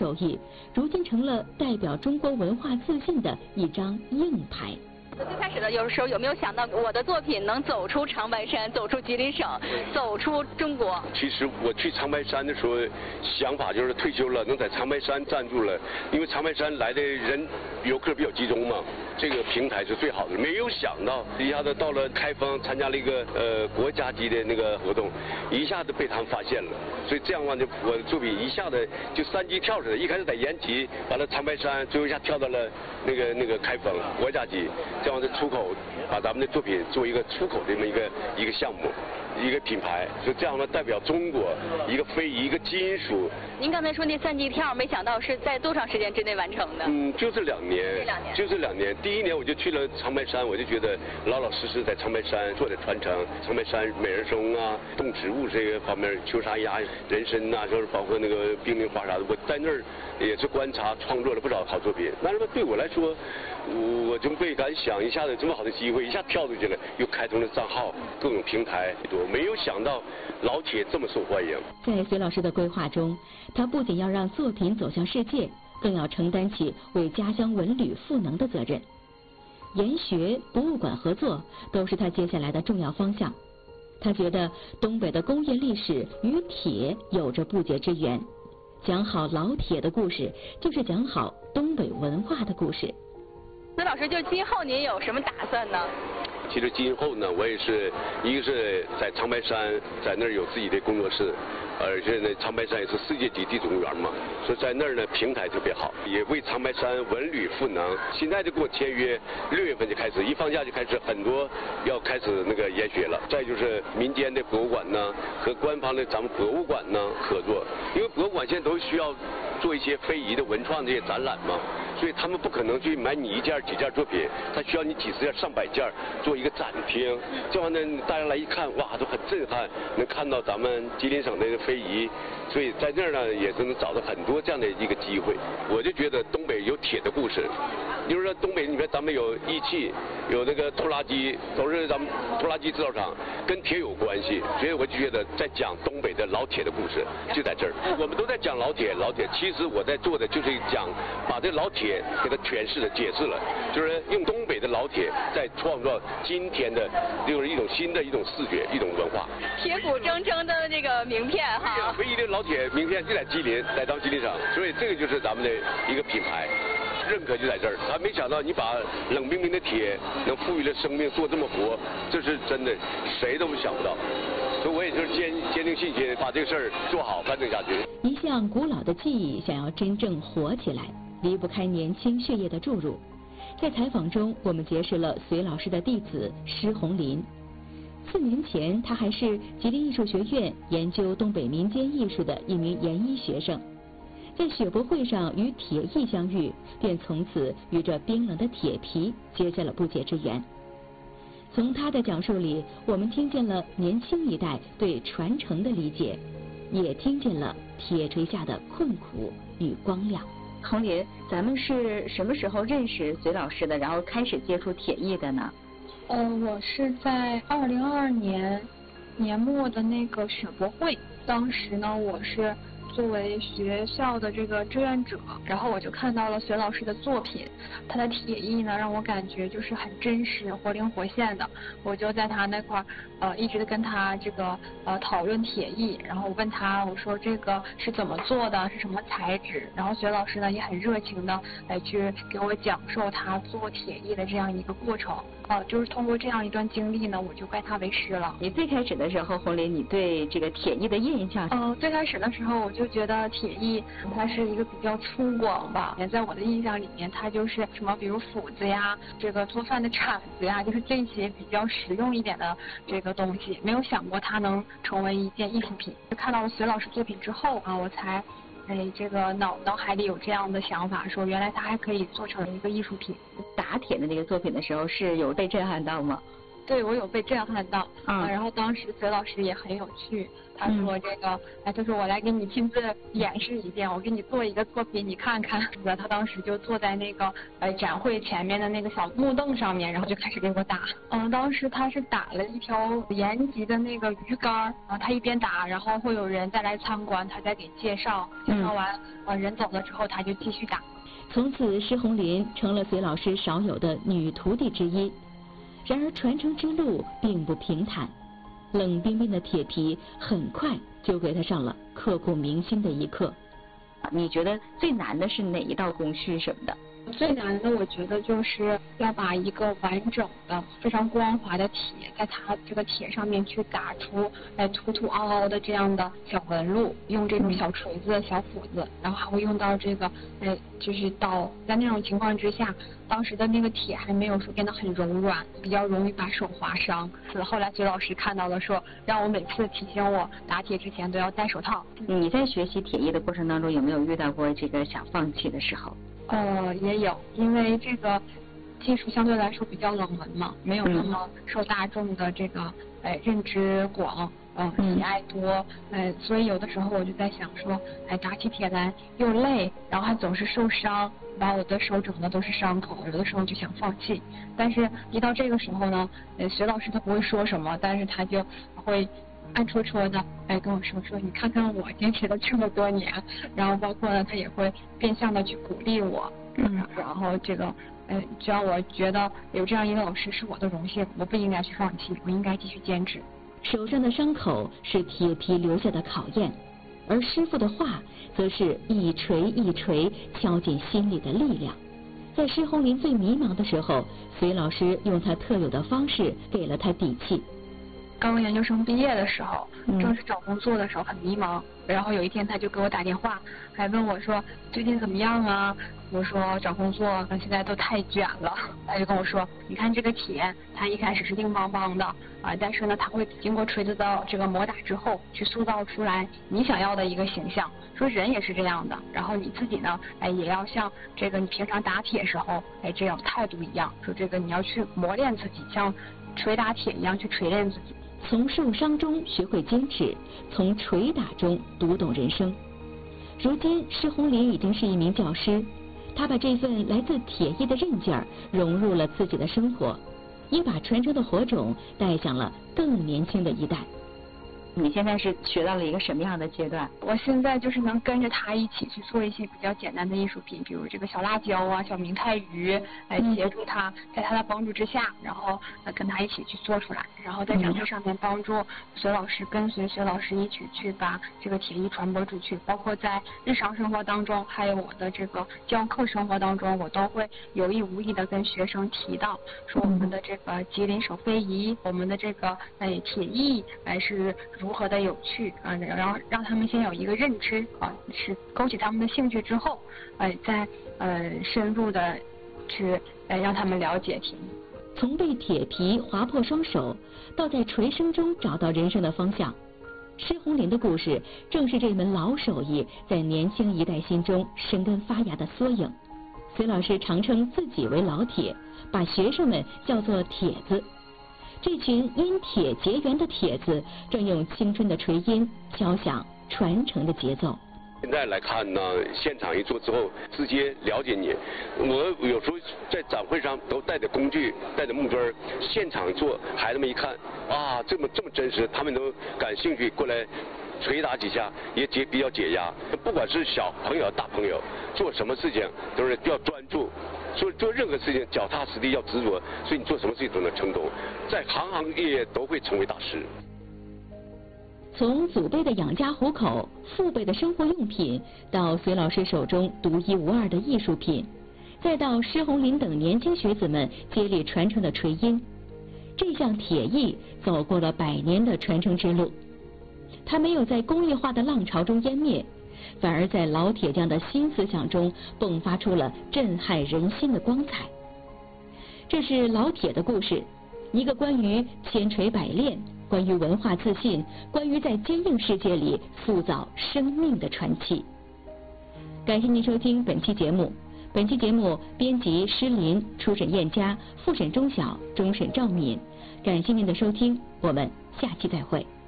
手艺，如今成了代表中国文化自信的一张硬牌。 最开始的时候有没有想到我的作品能走出长白山，走出吉林省，走出中国？ 其实我去长白山的时候，想法就是退休了能在长白山站住了，因为长白山来的人游客比较集中嘛，这个平台是最好的。没有想到一下子到了开封，参加了一个国家级的那个活动，一下子被他们发现了，所以这样的话就我的作品一下子就三级跳似的，一开始在延吉，完了长白山，最后一下跳到了那个开封国家级。这样的出口，把咱们的作品做一个出口这么一个项目，一个品牌，就这样的代表中国一个非遗，一个金属。 您刚才说那三级跳，没想到是在多长时间之内完成的？ 就是2年，就是2年。第1年我就去了长白山，我就觉得老老实实在长白山做点传承，长白山美人松啊、动植物这个方面，秋沙鸭、人参呐，就是包括那个冰凌花啥的，我在那儿也是观察创作了不少好作品。那么对我来说，我就没敢想，一下子这么好的机会，一下跳出去了，又开通了账号，各种平台多，没有想到老铁这么受欢迎。 在隋老师的规划中，他不仅要让作品走向世界，更要承担起为家乡文旅赋能的责任。研学、博物馆合作都是他接下来的重要方向。他觉得东北的工业历史与铁有着不解之缘，讲好老铁的故事，就是讲好东北文化的故事。 隋老师，就今后您有什么打算呢？ 其实今后呢，我也是一个是在长白山，在那儿有自己的工作室，而且呢，长白山也是世界级地质公园嘛，所以在那儿呢平台特别好，也为长白山文旅赋能。现在就跟我签约，6月份就开始，一放假就开始很多要开始那个研学了。再就是民间的博物馆呢和官方的咱们博物馆呢合作，因为博物馆现在都需要做一些非遗的文创这些展览嘛，所以他们不可能去买你1件几件作品，他需要你几十件、上百件做一个展厅，这样呢大家来一看，哇，都很震撼，能看到咱们吉林省的非遗，所以在这儿呢也是能找到很多这样的一个机会。我就觉得东北有铁的故事，比如说东北，你看咱们有义气，有那个拖拉机，都是咱们拖拉机制造厂，跟铁有关系，所以我就觉得在讲东北的老铁的故事就在这儿。我们都在讲老铁，其实我在做的就是讲把这老铁给它诠释了、解释了，就是用东北的老铁在创造今天的，就是一种新的一种视觉、一种文化。 铁骨铮铮的这个名片哈。 唯一的老铁名片就在吉林，在咱们吉林省，所以这个就是咱们的一个品牌。认可就在这儿，咱没想到你把冷冰冰的铁能赋予了生命，做这么活，这是真的，谁都想不到。所以我也就是坚定信心，把这个事儿做好，完整下去。 一项古老的技艺想要真正活起来，离不开年轻血液的注入。在采访中，我们结识了隋老师的弟子施红林。4年前，他还是吉林艺术学院研究东北民间艺术的一名研一学生。在雪博会上与铁艺相遇，便从此与这冰冷的铁皮结下了不解之缘。从他的讲述里，我们听见了年轻一代对传承的理解，也听见了铁锤下的困苦与光亮。 红林，咱们是什么时候认识隋老师的，然后开始接触铁艺的呢？ 我是在2022年年末的那个雪博会，当时呢我是作为学校的这个志愿者，然后我就看到了隋老师的作品，他的铁艺呢让我感觉就是很真实、活灵活现的。我就在他那块一直跟他这个讨论铁艺，然后我问他，我说这个是怎么做的，是什么材质，然后隋老师呢也很热情的来去给我讲授他做铁艺的这样一个过程。就是通过这样一段经历呢，我就拜他为师了。 你最开始的时候，红林，你对这个铁艺的印象？ 最开始的时候我就觉得铁艺它是一个比较粗犷吧，在我的印象里面，它就是什么，比如斧子呀，这个做饭的铲子呀，就是这些比较实用一点的这个东西。没有想过它能成为一件艺术品。看到了隋老师作品之后啊，我才这个脑海里有这样的想法，说原来它还可以做成一个艺术品。 打铁的那个作品的时候，是有被震撼到吗？ 对，我有被震撼到然后当时隋老师也很有趣，他说他说我来给你亲自演示一遍，我给你做一个作品你看看。他当时就坐在那个展会前面的那个小木凳上面，然后就开始给我打。当时他是打了一条延吉的那个鱼竿，然后他一边打，然后会有人再来参观，他再给介绍完，人走了之后他就继续打。 从此施红林成了隋老师少有的女徒弟之一。然而传承之路并不平坦，冷冰冰的铁皮很快就给他上了刻骨铭心的一课。 你觉得最难的是哪一道工序什么的？ 最难的我觉得就是要把一个完整的非常光滑的铁，在它这个铁上面去打出凸凸凹凹的这样的小纹路，用这种小锤子小斧子，然后还会用到这个就是刀。在那种情况之下，当时的那个铁还没有说变得很柔软，比较容易把手划伤。后来隋老师看到了，说让我每次提醒我打铁之前都要戴手套。 你在学习铁艺的过程当中有没有遇到过这个想放弃的时候？ 也有，因为这个技术相对来说比较冷门嘛，没有那么受大众的这个认知广，喜爱多，所以有的时候我就在想说，打起铁来又累，然后还总是受伤，把我的手整的都是伤口，有的时候就想放弃。但是一到这个时候呢，隋老师他不会说什么，但是他就会暗戳戳的跟我说你看看我坚持了这么多年，然后包括呢他也会变相的去鼓励我，然后这个只要我觉得有这样一个老师是我的荣幸，我不应该去放弃，我应该继续坚持。 手上的伤口是铁皮留下的考验，而师傅的话则是一锤一锤敲进心里的力量。在施红林最迷茫的时候，隋老师用他特有的方式给了他底气。 刚研究生毕业的时候，正是找工作的时候，很迷茫。然后有一天他就给我打电话，还问我说最近怎么样啊？我说找工作现在都太卷了。他就跟我说，你看这个铁，它一开始是硬邦邦的但是呢它会经过锤子的这个磨打之后，去塑造出来你想要的一个形象。说人也是这样的，然后你自己呢也要像这个你平常打铁时候这样态度一样，说这个你要去磨练自己，像捶打铁一样去锤炼自己。 从受伤中学会坚持，从捶打中读懂人生。如今施红林已经是一名教师，他把这份来自铁艺的韧劲儿融入了自己的生活，也把传承的火种带向了更年轻的一代。 你现在是学到了一个什么样的阶段？ 我现在就是能跟着他一起去做一些比较简单的艺术品，比如这个小辣椒啊、小明太鱼，来协助他，在他的帮助之下，然后跟他一起去做出来，然后在展会上面帮助隋老师，跟随隋老师一起去把这个铁艺传播出去。包括在日常生活当中，还有我的这个教课生活当中，我都会有意无意的跟学生提到，说我们的这个吉林手非遗，我们的这个铁艺是如何的有趣然后让他们先有一个认知是勾起他们的兴趣之后再深入的去让他们了解铁艺。 从被铁皮划破双手，到在锤声中找到人生的方向，施红林的故事正是这门老手艺在年轻一代心中生根发芽的缩影。隋老师常称自己为老铁，把学生们叫做铁子。这群因铁结缘的铁子，正用青春的锤音敲响传承的节奏。 现在来看呢，现场一做之后，直接了解你。我有时候在展会上都带着工具，带着木棍，现场做，孩子们一看，啊，这么真实，他们都感兴趣，过来捶打几下，也比较解压。不管是小朋友大朋友，做什么事情都是要专注。所以做任何事情脚踏实地要执着，所以你做什么事情都能成功，在行行业业都会成为大师。 从祖辈的养家糊口、父辈的生活用品，到隋老师手中独一无二的艺术品，再到施红林等年轻学子们接力传承的锤音，这项铁艺走过了100年的传承之路。它没有在工业化的浪潮中湮灭，反而在老铁匠的新思想中迸发出了震撼人心的光彩。这是老铁的故事，一个关于千锤百炼，关于文化自信，关于在坚硬世界里塑造生命的传奇。感谢您收听本期节目， 本期节目编辑施林，初审燕佳，复审钟晓，终审赵敏。感谢您的收听，我们下期再会。